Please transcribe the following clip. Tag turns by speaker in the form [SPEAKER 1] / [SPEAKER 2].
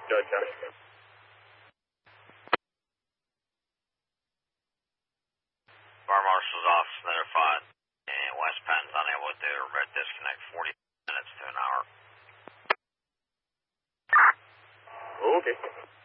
[SPEAKER 1] Dodge County.
[SPEAKER 2] Fire Marshal's office notified, and West Patton's unable to do a remote disconnect 40 minutes to an hour.
[SPEAKER 1] Okay.